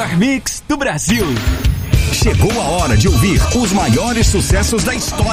melhor mix do Brasil. Chegou a hora de ouvir os maiores sucessos da história.